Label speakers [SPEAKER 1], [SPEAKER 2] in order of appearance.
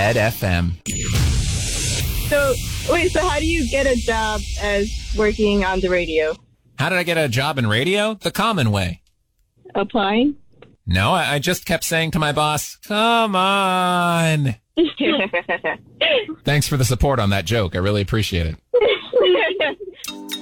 [SPEAKER 1] Ed FM.
[SPEAKER 2] So how do you get a job as working on the radio?
[SPEAKER 1] How did I get a job in radio? The common way.
[SPEAKER 2] Applying?
[SPEAKER 1] No, I just kept saying to my boss, come on. Thanks for the support on that joke. I really appreciate it.